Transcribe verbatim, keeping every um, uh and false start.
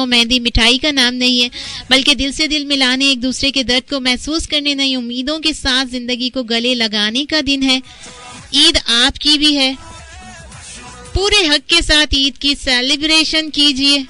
मेहंदी मिठाई का नाम नहीं है, बल्कि दिल से दिल मिलाने, एक दूसरे के दर्द को महसूस करने, नई उम्मीदों के साथ जिंदगी को गले लगाने का दिन है। ईद आपकी भी है, पूरे हक के साथ ईद की सेलिब्रेशन कीजिए।